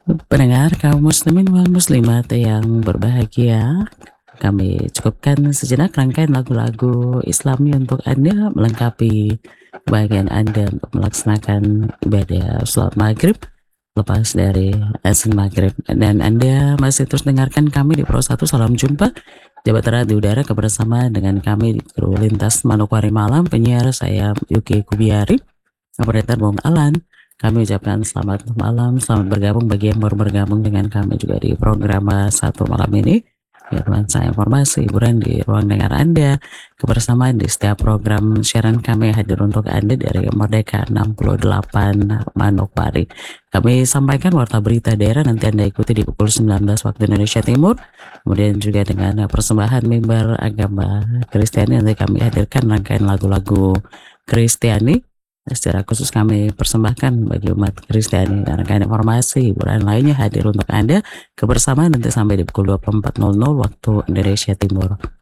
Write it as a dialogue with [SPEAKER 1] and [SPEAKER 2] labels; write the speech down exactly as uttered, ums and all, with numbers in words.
[SPEAKER 1] Pendengar kaum muslimin wal muslimat yang berbahagia, kami cukupkan sejenak rangkaian lagu-lagu Islami untuk Anda melengkapi kebahagiaan Anda untuk melaksanakan ibadah sholat maghrib lepas dari azan maghrib. Dan Anda masih terus dengarkan kami di Pro satu Salam Jumpa, jabat erat di udara kebersamaan dengan kami di kru lintas Manokwari Malam, penyiar saya Yuki Kubiari, operator Bung Alan. Kami ucapkan selamat malam, selamat bergabung bagi yang baru bergabung dengan kami juga di program satu malam ini. Ya, nuansa informasi, hiburan di ruang dengar Anda, kebersamaan di setiap program siaran kami hadir untuk Anda dari Merdeka enam puluh delapan Manokwari. Kami sampaikan warta berita daerah nanti Anda ikuti di pukul sembilan belas waktu Indonesia Timur. Kemudian juga dengan persembahan mimbar agama Kristiani nanti kami hadirkan rangkaian lagu-lagu Kristiani. Secara khusus kami persembahkan bagi umat Kristiani dan rangkaian informasi hiburan lainnya hadir untuk Anda kebersamaan nanti sampai di pukul dua puluh empat nol nol waktu Indonesia Timur.